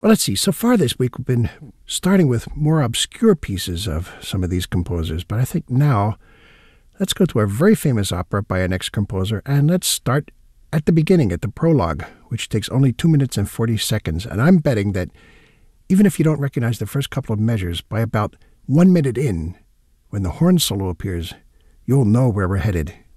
Well, let's see. So far this week, we've been starting with more obscure pieces of some of these composers, but I think now let's go to a very famous opera by our next composer, and let's start at the beginning, at the prologue, which takes only 2 minutes and 40 seconds. And I'm betting that even if you don't recognize the first couple of measures, by about 1 minute in, when the horn solo appears, you'll know where we're headed.